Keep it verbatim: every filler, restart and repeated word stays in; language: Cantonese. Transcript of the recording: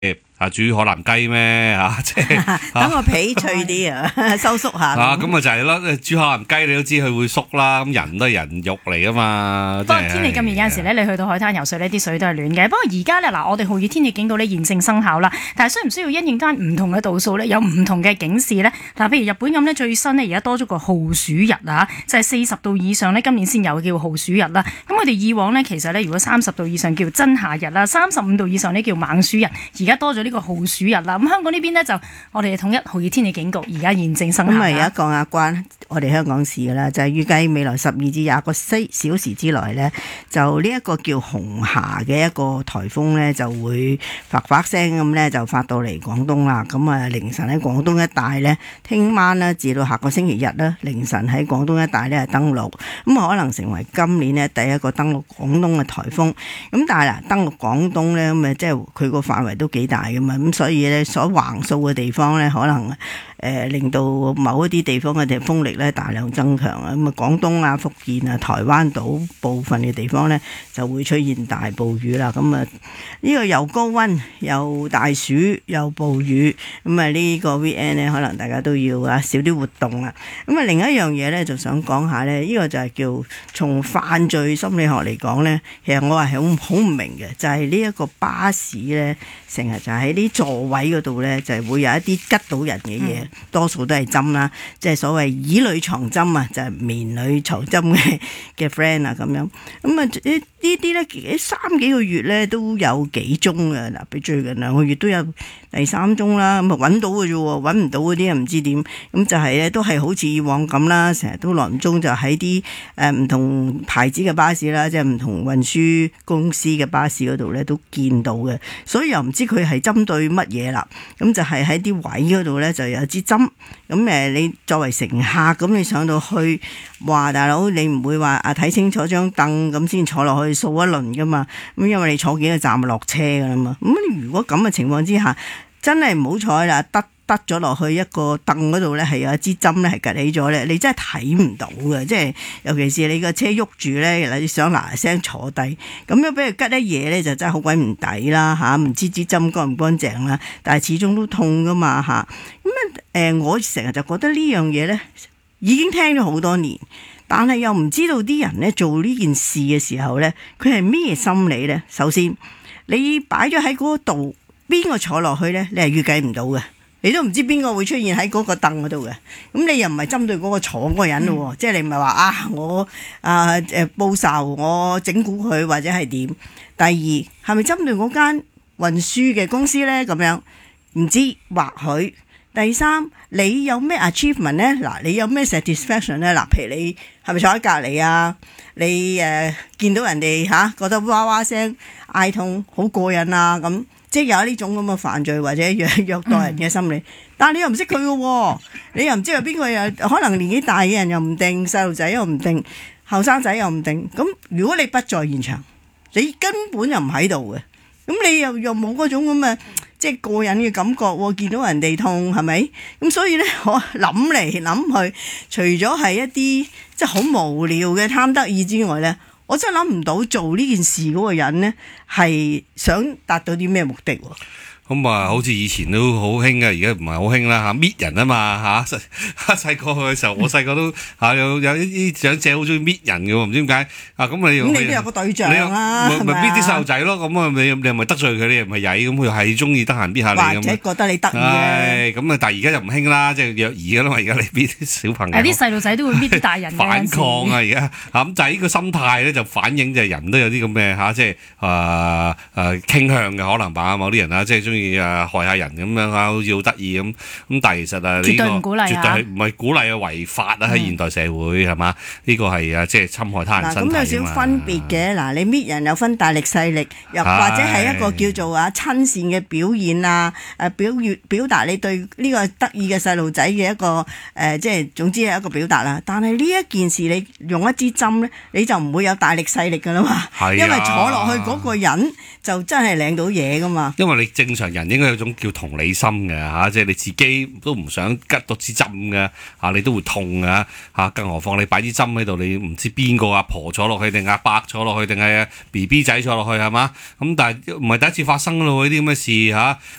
啊煮海南雞咩嚇？即係等個皮脆啲啊，收縮下。 啊咁啊就係咯，煮海南雞你都知佢會縮啦，咁人都係人肉嚟噶嘛。 不過天氣咁熱有陣時咧，你去到海灘游水呢啲水都係暖嘅。不過而家咧嗱，我哋酷熱天氣警告咧現正生效啦。但係需唔需要因應翻唔同嘅度數咧，有唔同嘅警示咧？嗱，譬如日本咁咧，最新咧而家多咗個酷暑日啊，就係四十度以上咧，今年先有叫酷暑日啦。咁我哋以往咧其實咧，如果三十度以上叫真夏日啦，三十五度以上呢叫猛暑日，而家多咗呢個酷暑日啦。咁香港呢邊呢，就我哋統一酷熱天氣警告，而家現正生效。 咁啊，而家講下關我哋香港市噶啦，就係預計未來十二至廿個小時之內呢，就呢一個叫紅霞嘅一個颱風呢，就會發發聲咁呢，就發到嚟廣東啦。咁啊，凌晨喺廣東一帶呢，聽晚呢至到下個星期日呢，凌晨喺廣東一帶呢係登陸，咁可能成為今年呢第一個登陸廣東嘅颱風。咁但係嗱，登陸廣東呢，咁啊，即係佢個範圍都幾大噶嘛，咁所以呢，所橫掃嘅地方呢，可能誒、呃、令到某一啲地方嘅地風力呢大量增強啊。咁啊，廣東啊、福建啊、台灣島部分嘅地方呢，就會出現大暴雨啦。咁啊，呢個又高溫又大暑又暴雨，咁啊呢個 V N 呢，可能大家都要啊少啲活動啦。咁啊，另一樣嘢呢，就想講下呢，呢、這個就係叫從犯罪心理學嚟講呢，其實我係好好唔明嘅，就係呢一個巴士呢，成日就喺啲座位嗰度呢，就係會有一啲吉到人嘅嘢，嗯、多數都係針啦，即係所謂以女藏針啊，就係、是、棉女藏針嘅嘅 friend 啊咁樣。咁啊呢呢啲呢，三幾個月呢都有幾宗嘅，嗱，比最近兩個月都有第三宗啦，咁啊揾到嘅啫喎，揾唔到嗰啲又唔知點。咁就係呢，都係好似以往咁啦，成日都耐唔中就喺啲誒唔同牌子嘅巴士啦，即係唔同運輸公司嘅巴士嗰度呢都見到嘅，所以又唔知佢係針對乜嘢啦。咁就係喺啲位嗰度呢，就有支針。咁誒，你作為乘客咁，你上到去，哇大佬，你唔會話啊睇清楚張凳咁先坐落去掃一輪噶嘛？咁因為你坐幾個站落車噶啦嘛。咁如果咁嘅情況之下，真係唔好彩啦，得得咗落去一個凳嗰度呢，係有一支針呢係趌起咗呢，你真係睇唔到嘅。即係尤其是你個車喐住呢，你想嗱嗱聲坐低，咁樣俾佢拮一嘢呢，就真係好鬼唔抵啦嚇！唔知支針乾唔乾淨啦，但係始終都痛噶嘛嚇。咁啊誒，我成日就覺得呢樣嘢呢，已經聽咗好多年，但係又唔知道啲人呢做呢件事嘅時候呢，佢係咩心理呢？首先，你擺咗喺嗰度，邊個坐落去呢？你係預計唔到嘅。你都唔知邊個會出現喺嗰個凳嗰度嘅，咁你又唔係針對嗰個坐嗰個人咯喎，嗯、即係你唔係話啊我啊誒報仇，我整蠱佢或者係點？第二係咪針對嗰間運輸嘅公司呢？咁樣唔知，或許。第三，你有咩 achievement 呢？嗱，你有咩 satisfaction 呢？嗱，譬如你係咪坐喺隔離啊？你誒、呃、見到人哋嚇、啊、覺得哇哇聲嗌痛好過癮啊咁。即係有呢種咁嘅犯罪或者虐虐待人嘅心理，嗯、但係你又唔識佢嘅喎，你又唔知有邊個，又可能年紀大嘅人又唔定，細路仔又唔定，後生仔又唔定。咁如果你不在現場，你根本就唔喺度嘅，咁你又又冇嗰種咁嘅即係過癮嘅感覺喎，見到人哋痛係咪？咁所以呢，我諗嚟諗去，除咗係一啲即係好無聊嘅貪得意之外呢，我真係諗唔到做呢件事嗰個人呢，係想達到啲咩目的喎？ 咁啊，好似以前都好興嘅，而家唔係好興啦嚇，搣人啊嘛嚇！細細個嘅時候，我細個都嚇有有啲長者好中意搣人嘅喎，唔知點解啊？咁你咁你都有個對象啦， 咪咪搣啲細路仔咯？咁啊，你你係咪得罪佢？你又唔係曳，咁佢又係中意得閒搣下你咁。或者覺得你得意嘅。 咁啊，但係而家就唔興啦，即係虐兒嘅啦嘛。而家你搣啲小朋友， 有啲細路仔都會搣啲大人嘅。 反抗啊！而家嚇咁就係呢個心態咧，就反映就係人都有啲咁嘅嚇，即係啊啊傾向嘅可能吧。某啲人啊，即係中意。啊害下人咁樣啊，好似好得意咁咁，但係其實啊呢、這個絕對唔鼓勵啊，絕對係唔係鼓勵啊，違法啊喺現代社會係嘛？呢、這個係啊即係侵害他人身體啊嘛。咁有少分別嘅嗱，你搣人有分大力細力，又或者係一個叫做啊親善嘅表現啊，誒表表表達你對呢個得意嘅細路仔嘅一個誒、呃，即係總之係一個表達啦。但係呢一件事你用一支針咧，你就唔會有大力細力㗎啦嘛，因為坐落去嗰個人就真係領到嘢㗎嘛。因為你正常。 人應該有種叫同理心嘅嚇，即係你自己都唔想吉到支針嘅嚇，你都會痛嘅嚇，更何況你擺支針喺度，你唔知邊個阿婆坐落去定阿伯坐落去定係 B B 仔坐落去係嘛？咁但係唔係第一次發生咯，呢啲咁嘅事嚇。